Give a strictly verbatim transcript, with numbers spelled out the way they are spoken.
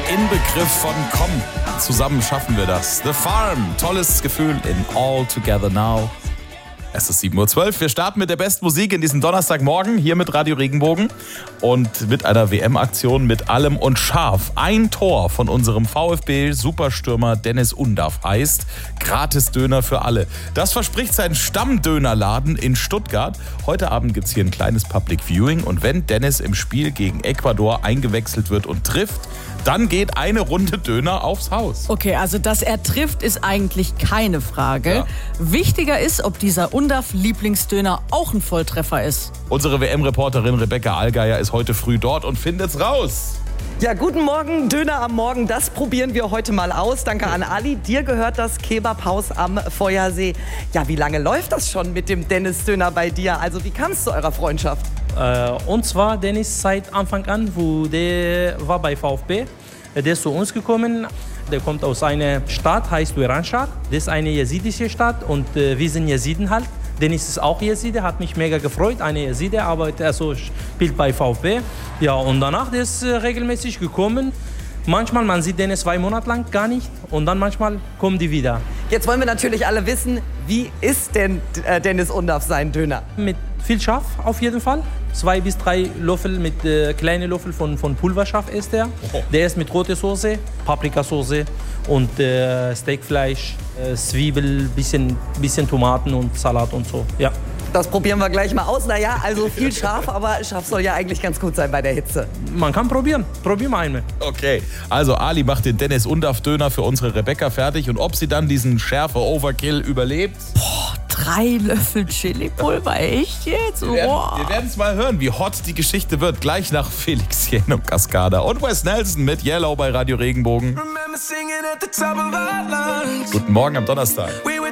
Inbegriff von komm, zusammen schaffen wir das. The Farm, tolles Gefühl in All Together Now. Es ist sieben Uhr zwölf. Wir starten mit der besten Musik in diesem Donnerstagmorgen hier mit Radio Regenbogen und mit einer W M-Aktion mit allem und scharf. Ein Tor von unserem VfB-Superstürmer Dennis Undaff heißt Gratis-Döner für alle. Das verspricht sein Stammdönerladen in Stuttgart. Heute Abend gibt es hier ein kleines Public Viewing und wenn Dennis im Spiel gegen Ecuador eingewechselt wird und trifft, dann geht eine Runde Döner aufs Haus. Okay, also dass er trifft, ist eigentlich keine Frage. Ja. Wichtiger ist, ob dieser Undaff-Lieblingsdöner auch ein Volltreffer ist. Unsere W M-Reporterin Rebecca Allgeier ist heute früh dort und findet's raus. Ja, guten Morgen, Döner am Morgen, das probieren wir heute mal aus. Danke an Ali, dir gehört das Kebabhaus am Feuersee. Ja, wie lange läuft das schon mit dem Dennis-Döner bei dir? Also wie kam es zu eurer Freundschaft? Äh, und zwar Dennis seit Anfang an, wo der war bei VfB. Der ist zu uns gekommen. Der kommt aus einer Stadt, heißt Wiranshad. Das ist eine jesidische Stadt und äh, wir sind Jesiden halt. Dennis ist auch Jeside, hat mich mega gefreut. Eine Jeside, arbeitet, also spielt bei VfB. Ja, und danach der ist äh, regelmäßig gekommen. Manchmal, man sieht Dennis zwei Monate lang gar nicht und dann manchmal kommen die wieder. Jetzt wollen wir natürlich alle wissen, wie ist denn äh, Dennis Undaff sein Döner? Mit viel Schaf auf jeden Fall. Zwei bis drei Löffel mit äh, kleinen Löffel von, von Pulverschaf ist der. Oh. Der ist mit roter Soße, Paprikasauce und äh, Steakfleisch, äh, Zwiebel, bisschen, bisschen Tomaten und Salat und so. Ja. Das probieren wir gleich mal aus. Naja, also viel scharf, aber scharf soll ja eigentlich ganz gut sein bei der Hitze. Man kann probieren. Probieren wir einmal. Okay, also Ali macht den Dennis Undaff Döner für unsere Rebecca fertig und ob sie dann diesen schärfe Overkill überlebt? Boah, drei Löffel Chili-Pulver, echt jetzt? Wir werden es mal hören, wie hot die Geschichte wird. Gleich nach Felix Jähn und Cascada und Wes Nelson mit Yellow bei Radio Regenbogen. Guten Morgen am Donnerstag.